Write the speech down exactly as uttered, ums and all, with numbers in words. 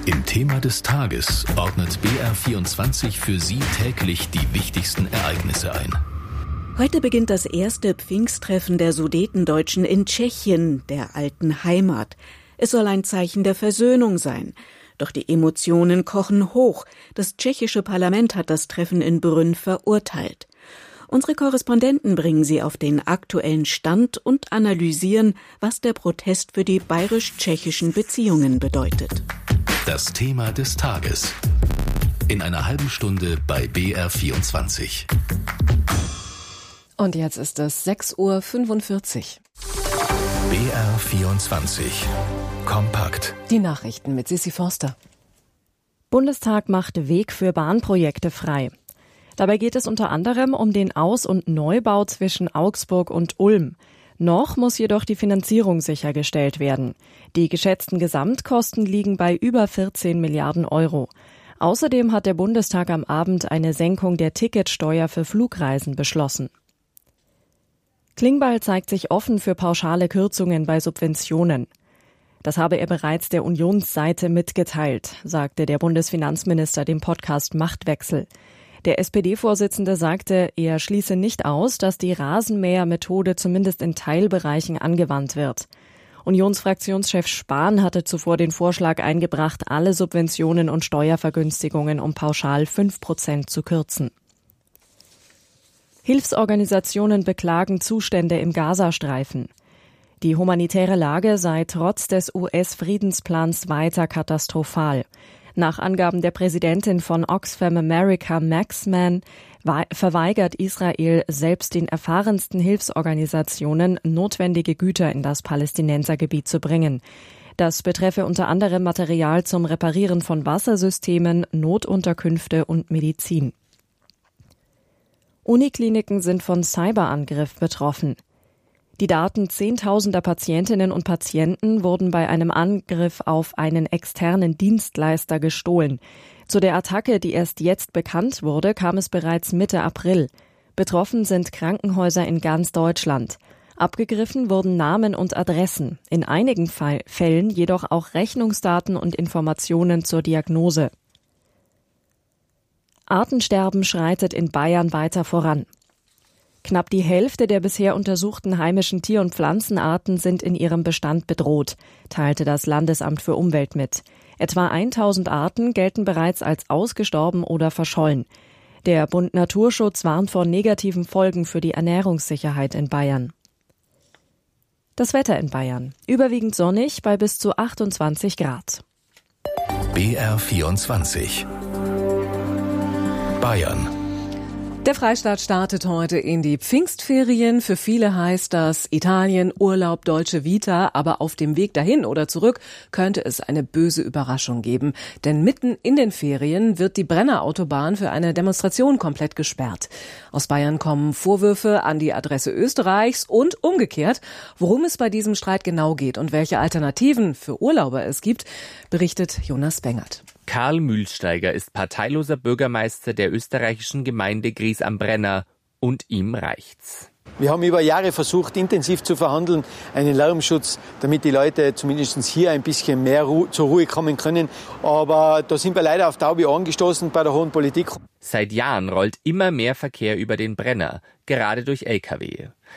Im Thema des Tages ordnet B R vierundzwanzig für Sie täglich die wichtigsten Ereignisse ein. Heute beginnt das erste Pfingsttreffen der Sudetendeutschen in Tschechien, der alten Heimat. Es soll ein Zeichen der Versöhnung sein. Doch die Emotionen kochen hoch. Das tschechische Parlament hat das Treffen in Brünn verurteilt. Unsere Korrespondenten bringen Sie auf den aktuellen Stand und analysieren, was der Protest für die bayerisch-tschechischen Beziehungen bedeutet. Das Thema des Tages. In einer halben Stunde bei B R vierundzwanzig. Und jetzt ist es sechs Uhr fünfundvierzig. B R vierundzwanzig. Kompakt. Die Nachrichten mit Sissi Forster. Bundestag macht Weg für Bahnprojekte frei. Dabei geht es unter anderem um den Aus- und Neubau zwischen Augsburg und Ulm. Noch muss jedoch die Finanzierung sichergestellt werden. Die geschätzten Gesamtkosten liegen bei über vierzehn Milliarden Euro. Außerdem hat der Bundestag am Abend eine Senkung der Ticketsteuer für Flugreisen beschlossen. Klingbeil zeigt sich offen für pauschale Kürzungen bei Subventionen. Das habe er bereits der Unionsseite mitgeteilt, sagte der Bundesfinanzminister dem Podcast Machtwechsel. Der S P D-Vorsitzende sagte, er schließe nicht aus, dass die Rasenmähermethode zumindest in Teilbereichen angewandt wird. Unionsfraktionschef Spahn hatte zuvor den Vorschlag eingebracht, alle Subventionen und Steuervergünstigungen um pauschal fünf Prozent zu kürzen. Hilfsorganisationen beklagen Zustände im Gazastreifen. Die humanitäre Lage sei trotz des U S-Friedensplans weiter katastrophal. Nach Angaben der Präsidentin von Oxfam America, Max Mann, verweigert Israel selbst den erfahrensten Hilfsorganisationen, notwendige Güter in das Palästinensergebiet zu bringen. Das betreffe unter anderem Material zum Reparieren von Wassersystemen, Notunterkünfte und Medizin. Unikliniken sind von Cyberangriff betroffen. Die Daten zehntausender Patientinnen und Patienten wurden bei einem Angriff auf einen externen Dienstleister gestohlen. Zu der Attacke, die erst jetzt bekannt wurde, kam es bereits Mitte April. Betroffen sind Krankenhäuser in ganz Deutschland. Abgegriffen wurden Namen und Adressen, in einigen Fällen jedoch auch Rechnungsdaten und Informationen zur Diagnose. Artensterben schreitet in Bayern weiter voran. Knapp die Hälfte der bisher untersuchten heimischen Tier- und Pflanzenarten sind in ihrem Bestand bedroht, teilte das Landesamt für Umwelt mit. Etwa tausend Arten gelten bereits als ausgestorben oder verschollen. Der Bund Naturschutz warnt vor negativen Folgen für die Ernährungssicherheit in Bayern. Das Wetter in Bayern. Überwiegend sonnig bei bis zu achtundzwanzig Grad. B R vierundzwanzig. Bayern. Der Freistaat startet heute in die Pfingstferien. Für viele heißt das Italien, Urlaub, Dolce Vita. Aber auf dem Weg dahin oder zurück könnte es eine böse Überraschung geben. Denn mitten in den Ferien wird die Brenner-Autobahn für eine Demonstration komplett gesperrt. Aus Bayern kommen Vorwürfe an die Adresse Österreichs und umgekehrt. Worum es bei diesem Streit genau geht und welche Alternativen für Urlauber es gibt, berichtet Jonas Bengert. Karl Mühlsteiger ist parteiloser Bürgermeister der österreichischen Gemeinde Gries am Brenner und ihm reicht's. Wir haben über Jahre versucht, intensiv zu verhandeln, einen Lärmschutz, damit die Leute zumindest hier ein bisschen mehr Ru- zur Ruhe kommen können. Aber da sind wir leider auf taube Ohren gestoßen bei der hohen Politik. Seit Jahren rollt immer mehr Verkehr über den Brenner, gerade durch L K W.